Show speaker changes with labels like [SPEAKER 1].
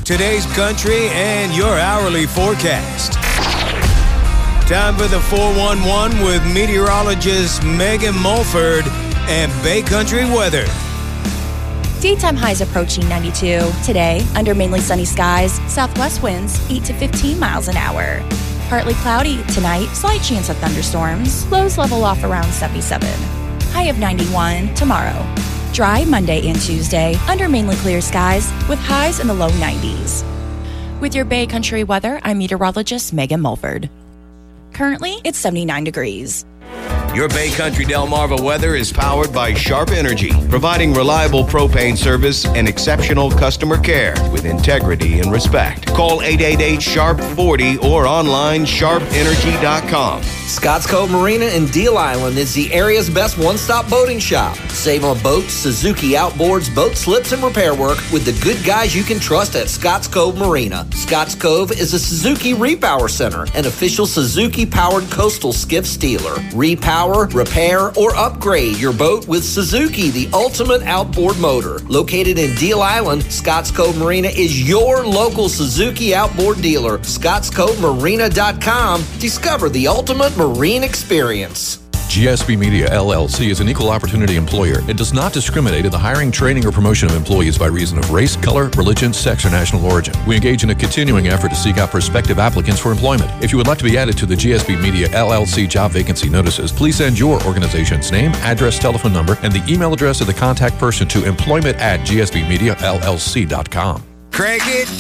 [SPEAKER 1] today's country and your hourly forecast. Time for the 411 with meteorologist Megan Mulford and Bay Country weather.
[SPEAKER 2] Daytime highs approaching 92. Today, under mainly sunny skies, southwest winds 8 to 15 miles an hour. Partly cloudy tonight, slight chance of thunderstorms. Lows level off around 77. High of 91 tomorrow. Dry Monday and Tuesday, under mainly clear skies, with highs in the low 90s. With your Bay Country weather, I'm meteorologist Megan Mulford. Currently, it's 79 degrees.
[SPEAKER 3] Your Bay Country Delmarva weather is powered by Sharp Energy, providing reliable propane service and exceptional customer care with integrity and respect. Call 888-SHARP-40 or online sharpenergy.com.
[SPEAKER 4] Scotts Cove Marina in Deal Island is the area's best one-stop boating shop. Save on boats, Suzuki outboards, boat slips, and repair work with the good guys you can trust at Scotts Cove Marina. Scotts Cove is a Suzuki Repower Center, an official Suzuki-powered coastal skiff dealer. Repower, repair, or upgrade your boat with Suzuki, the ultimate outboard motor. Located in Deal Island, Scotts Cove Marina is your local Suzuki outboard dealer. ScottsCoveMarina.com. Discover the ultimate marine experience.
[SPEAKER 5] GSB Media, LLC is an equal opportunity employer. It does not discriminate in the hiring, training, or promotion of employees by reason of race, color, religion, sex, or national origin. We engage in a continuing effort to seek out prospective applicants for employment. If you would like to be added to the GSB Media, LLC job vacancy notices, please send your organization's name, address, telephone number, and the email address of the contact person to employment@gsbmediallc.com.
[SPEAKER 1] Craig it